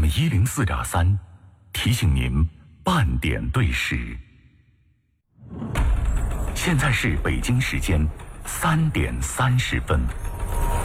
FM104.3提醒您半点对时。现在是北京时间3点30分。